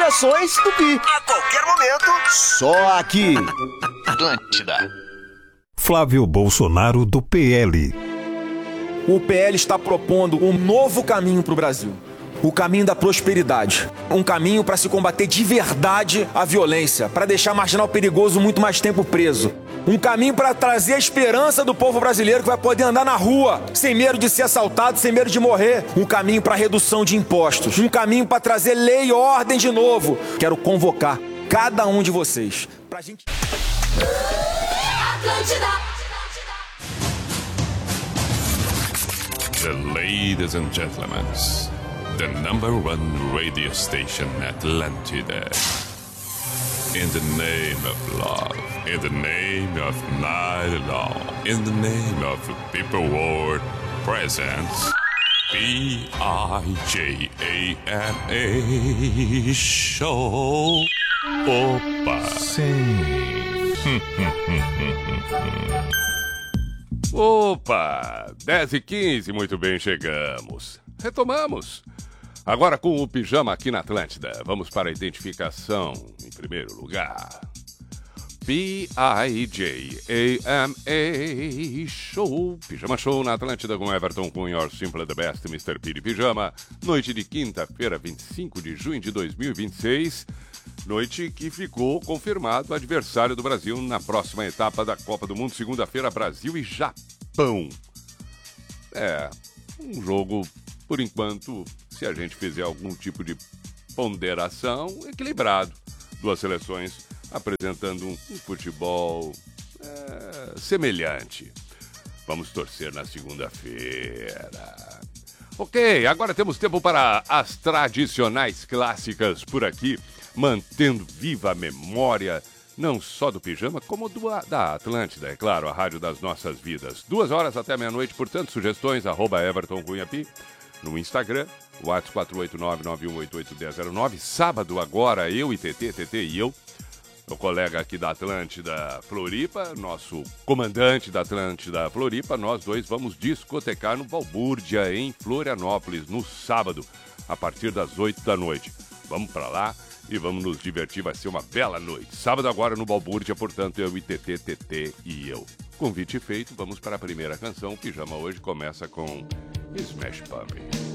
Operações Tupi. A qualquer momento, só aqui. Atlântida. Flávio Bolsonaro do PL. O PL está propondo um novo caminho para o Brasil. O caminho da prosperidade. Um caminho para se combater de verdade a violência, para deixar marginal perigoso muito mais tempo preso. Um caminho para trazer a esperança do povo brasileiro que vai poder andar na rua, sem medo de ser assaltado, sem medo de morrer. Um caminho para redução de impostos. Um caminho para trazer lei e ordem de novo. Quero convocar cada um de vocês pra gente... The ladies and gentlemen, the number one radio station Atlântida. In the name of love, in the name of night long, in the name of people world presents P-I-J-A-M-A Show. Opa! Sim. Opa! 10h15, muito bem, chegamos. Retomamos. Agora com o Pijama aqui na Atlântida. Vamos para a identificação, em primeiro lugar. P-I-J-A-M-A Show. Pijama Show na Atlântida com Everton Cunha, Your Simple the Best, Mr. Piri Pijama. Noite de quinta-feira, 25 de junho de 2026. Noite que ficou confirmado o adversário do Brasil na próxima etapa da Copa do Mundo. Segunda-feira, Brasil e Japão. É, um jogo, por enquanto, se a gente fizer algum tipo de ponderação, equilibrado. Duas seleções apresentando um futebol semelhante. Vamos torcer na segunda-feira. Ok, agora temos tempo para as tradicionais clássicas por aqui, mantendo viva a memória, não só do Pijama, como da Atlântida, é claro, a rádio das nossas vidas. 2 horas até meia-noite, portanto, sugestões, @EvertonCunhaPi, no Instagram, WhatsApp 489-9188-1009. Sábado agora, eu e TT e eu, o colega aqui da Atlântida Floripa, nosso comandante da Atlântida Floripa, nós dois vamos discotecar no Balbúrdia, em Florianópolis, no sábado, a partir das 8 da noite. Vamos pra lá e vamos nos divertir, vai ser uma bela noite. Sábado agora no Balbúrdia, portanto, eu e TT e eu. Convite feito, vamos para a primeira canção. O Pijama hoje começa com Smash Pumpkin.